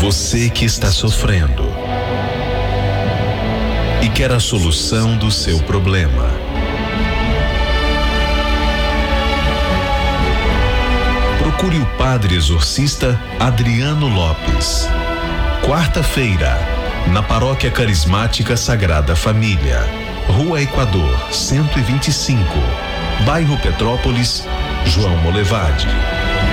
Você que está sofrendo e quer a solução do seu problema. Procure o Padre Exorcista Adriano Lopes. Quarta-feira, na Paróquia Carismática Sagrada Família, Rua Equador, 125, Bairro Petrópolis, João Molevade.